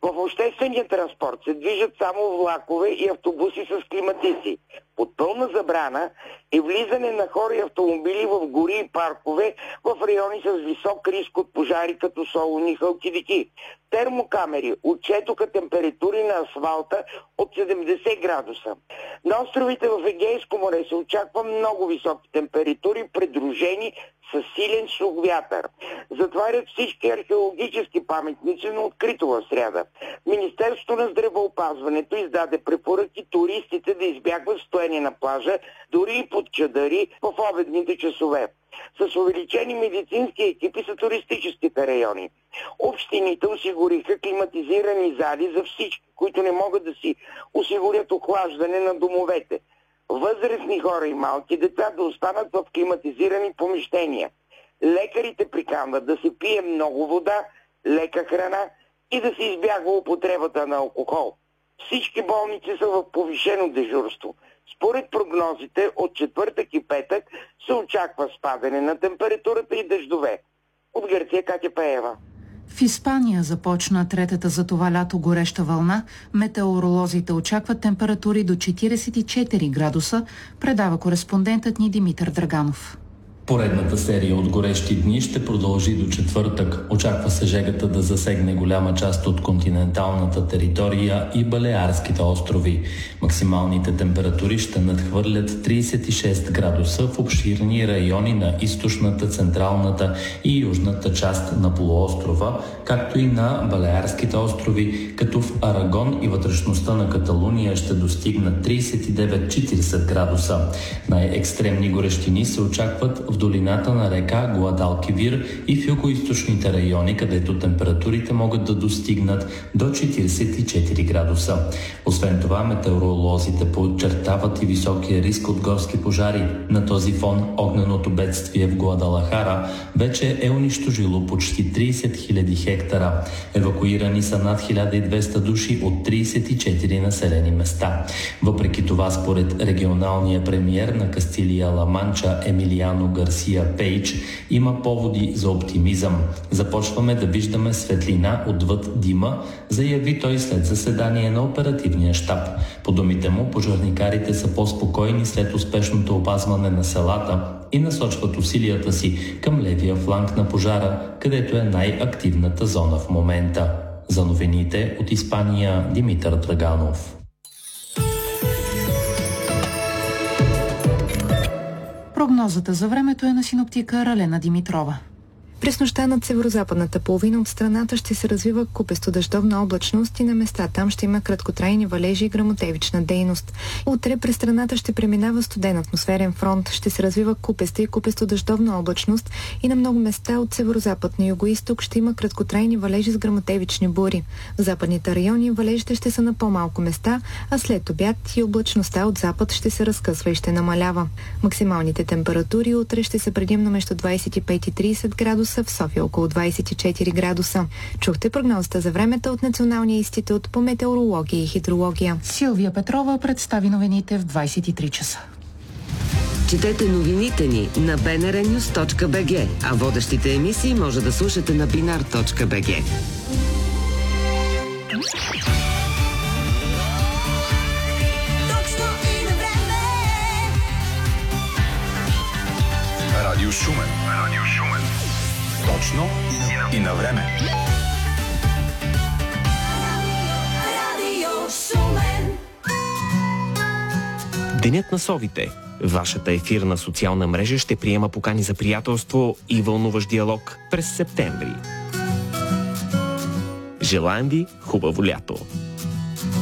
В обществения транспорт се движат само влакове и автобуси с климатици. Под пълна забрана е влизане на хора и автомобили в гори и паркове в райони с висок риск от пожари като Солун и Халкидики. Термокамери отчетоха температури на асфалта от 70 градуса. На островите в Егейско море се очаква много високи температури, придружени с силен сух вятър. Затварят всички археологически паметници на открито в сряда. Министерството на здравеопазването издаде препоръки туристите да избягват стоене на плажа, дори и под чадъри в обедните часове. С увеличени медицински екипи са туристическите райони. Общините осигуриха климатизирани зали за всички, които не могат да си осигурят охлаждане на домовете. Възрастни хора и малки деца да останат в климатизирани помещения. Лекарите приканват да се пие много вода, лека храна и да се избягва употребата на алкохол. Всички болници са в повишено дежурство. Според прогнозите от четвъртък и петък се очаква спадане на температурата и дъждове. От Гърция Катя Пеева. В Испания започна третата за това лято гореща вълна. Метеоролозите очакват температури до 44 градуса, предава кореспондентът ни Димитър Драганов. Поредната серия от горещи дни ще продължи до четвъртък. Очаква се жегата да засегне голяма част от континенталната територия и Балеарските острови. Максималните температури ще надхвърлят 36 градуса в обширни райони на източната, централната и южната част на полуострова, както и на Балеарските острови, като в Арагон и вътрешността на Каталуния ще достигнат 39-40 градуса. Най-екстремни горещини се очакват в долината на река Гуадалкивир и в югоизточните райони, където температурите могат да достигнат до 44 градуса. Освен това, метеоролозите подчертават и високия риск от горски пожари. На този фон огненото бедствие в Гуадалахара вече е унищожило почти 30 000 хектара. Евакуирани са над 1200 души от 34 населени места. Въпреки това, според регионалния премиер на Кастилия Ла Манча Емилиано Гарсия Пейдж, има поводи за оптимизъм. Започваме да виждаме светлина отвъд дима, заяви той след заседание на оперативния щаб. По думите му, пожарникарите са по-спокойни след успешното опазване на селата и насочват усилията си към левия фланг на пожара, където е най-активната зона в момента. За новините от Испания, Димитър Драганов. Прогнозата за времето е на синоптика Ралена Димитрова. През нощта над северозападната половина от страната ще се развива купесто дъждовна облачност и на места там ще има краткотрайни валежи и гръмотевична дейност. Утре през страната ще преминава студен атмосферен фронт, ще се развива купеста и купесто дъждовна облачност и на много места от северозапад на югоизток ще има краткотрайни валежи с гръмотевични бури. В западните райони валежите ще са на по-малко места, а след обяд и облачността от запад ще се разкъсва и ще намалява. Максималните температури утре ще са предимно между 25 и 30 градуса, в София около 24 градуса. Чухте прогнозата за времето от Националния институт по метеорология и хидрология. Силвия Петрова представи новините в 23 часа. Четете новините ни на bnrnews.bg, а водещите емисии може да слушате на binar.bg. Радио Шумен. Точно и на време. Денят на совите. Вашата ефирна социална мрежа ще приема покани за приятелство и вълнуващ диалог през септември. Желаем ви хубаво лято!